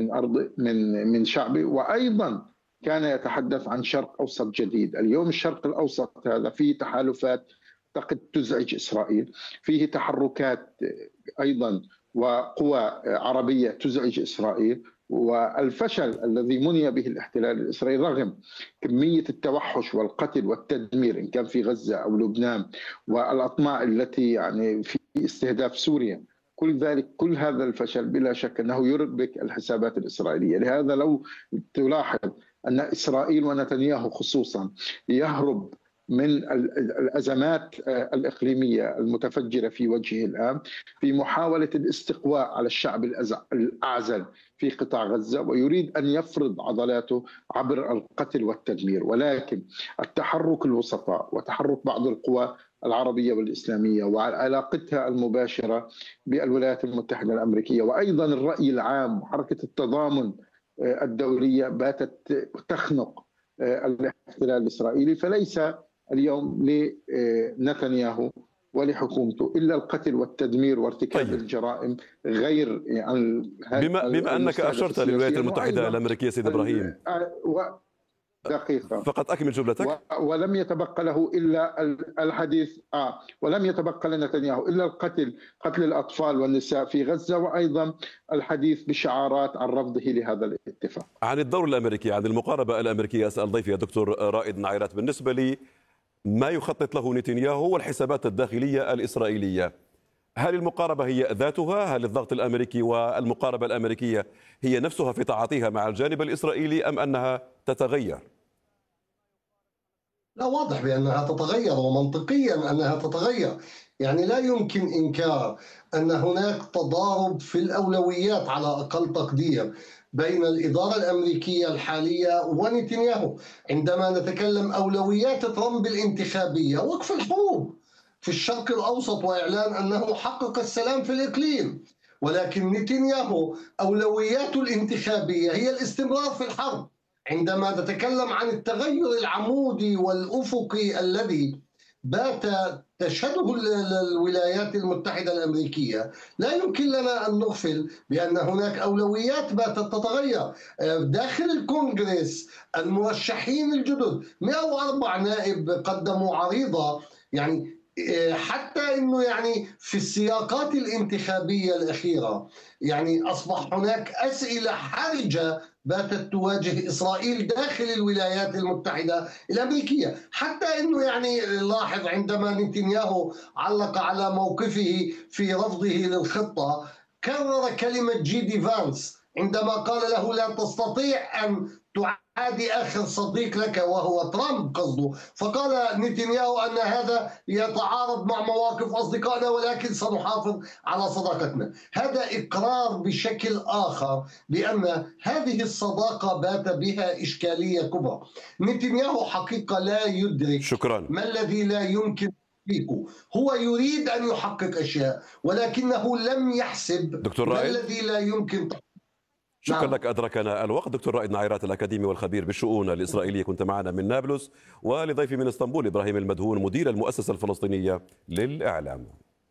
من أرض من شعبه، وأيضا كان يتحدث عن شرق أوسط جديد. اليوم الشرق الأوسط هذا فيه تحالفات قد تزعج إسرائيل، فيه تحركات أيضا وقوى عربية تزعج إسرائيل، والفشل الذي مني به الاحتلال الإسرائيلي رغم كمية التوحش والقتل والتدمير إن كان في غزة أو لبنان، والأطماع التي يعني في استهداف سوريا، كل ذلك كل هذا الفشل بلا شك أنه يربك الحسابات الإسرائيلية. لهذا لو تلاحظ أن إسرائيل ونتنياهو خصوصا يهرب من الأزمات الإقليمية المتفجرة في وجهه الآن في محاولة الاستقواء على الشعب الأعزل في قطاع غزة، ويريد أن يفرض عضلاته عبر القتل والتدمير. ولكن التحرك الوسطاء وتحرك بعض القوى العربية والإسلامية وعلاقتها المباشرة بالولايات المتحدة الأمريكية وأيضا الرأي العام وحركة التضامن الدولية باتت تخنق الاحتلال الإسرائيلي. فليس اليوم لنتنياهو ولحكومته إلا القتل والتدمير وارتكاب الجرائم غير يعني بما أنك أشرت للولايات المتحدة الأمريكية سيد إبراهيم، دقيقة فقط أكمل جملتك. ولم يتبقى له إلا الحديث ولم يتبقى لنتنياهو إلا قتل الأطفال والنساء في غزة، وأيضا الحديث بشعارات عن رفضه لهذا الاتفاق. عن الدور الأمريكي، عن المقاربة الأمريكية، أسأل ضيفي الدكتور رائد نعيرات. بالنسبة لي ما يخطط له نتنياهو والحسابات الداخلية الإسرائيلية، هل المقاربة هي ذاتها؟ هل الضغط الأمريكي والمقاربة الأمريكية هي نفسها في تعاطيها مع الجانب الإسرائيلي أم أنها تتغير؟ لا، واضح بأنها تتغير ومنطقيا أنها تتغير. يعني لا يمكن إنكار أن هناك تضارب في الأولويات على أقل تقدير بين الإدارة الأمريكية الحالية ونتنياهو. عندما نتكلم أولويات ترامب الانتخابية وقف الحروب في الشرق الأوسط وإعلان أنه حقق السلام في الإقليم، ولكن نتنياهو أولوياته الانتخابية هي الاستمرار في الحرب. عندما نتكلم عن التغير العمودي والأفقي الذي بات تشهده الولايات المتحدة الأمريكية، لا يمكن لنا أن نغفل بأن هناك أولويات باتت تتغير داخل الكونغرس. المرشحين الجدد 104 نائب قدموا عريضة، يعني حتى انه يعني في السياقات الانتخابيه الاخيره يعني اصبح هناك اسئله حرجه باتت تواجه اسرائيل داخل الولايات المتحده الامريكيه. حتى انه يعني لاحظ عندما نتنياهو علق على موقفه في رفضه للخطه، كرر كلمه جيدي فانس عندما قال له لا تستطيع ان تعادي آخر صديق لك وهو ترامب قصده. فقال نتنياهو أن هذا يتعارض مع مواقف أصدقائنا ولكن سنحافظ على صداقتنا. هذا إقرار بشكل آخر بأن هذه الصداقة بات بها إشكالية كبرى. نتنياهو حقيقة لا يدرك ما الذي لا يمكن تحقيقه. هو يريد أن يحقق أشياء ولكنه لم يحسب ما الذي لا يمكن تحقيقه. شكرا لك، أدركنا الوقت. دكتور رائد نعيرات الأكاديمي والخبير بالشؤون الإسرائيلية كنت معنا من نابلس، ولضيفي من اسطنبول إبراهيم المدهون مدير المؤسسة الفلسطينية للإعلام.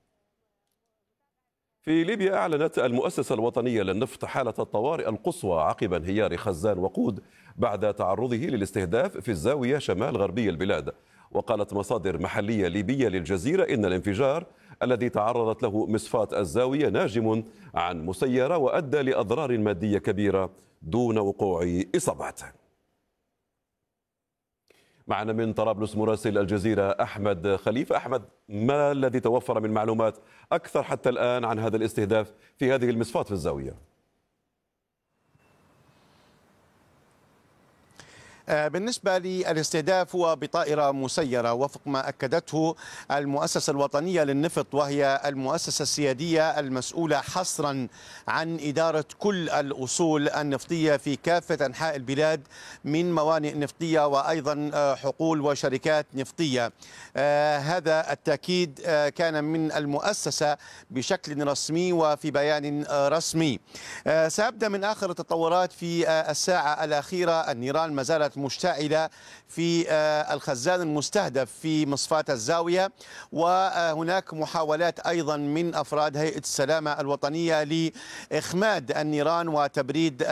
في ليبيا أعلنت المؤسسة الوطنية للنفط حالة الطوارئ القصوى عقب انهيار خزان وقود بعد تعرضه للاستهداف في الزاوية شمال غربي البلاد. وقالت مصادر محلية ليبية للجزيرة إن الانفجار الذي تعرضت له مصفاة الزاوية ناجم عن مسيرة وأدى لأضرار مادية كبيرة دون وقوع إصابات. معنا من طرابلس مراسل الجزيرة أحمد خليفة. أحمد، ما الذي توفر من معلومات أكثر حتى الآن عن هذا الاستهداف في هذه المصفاة في الزاوية؟ بالنسبة للاستهداف هو بطائرة مسيرة وفق ما أكدته المؤسسة الوطنية للنفط، وهي المؤسسة السيادية المسؤولة حصرا عن إدارة كل الأصول النفطية في كافة أنحاء البلاد من موانئ نفطية وأيضا حقول وشركات نفطية. هذا التأكيد كان من المؤسسة بشكل رسمي وفي بيان رسمي. سأبدأ من آخر التطورات في الساعة الأخيرة. النيران ما زالت مشتعلة في الخزان المستهدف في مصفاة الزاوية، وهناك محاولات أيضا من أفراد هيئة السلامة الوطنية لإخماد النيران وتبريد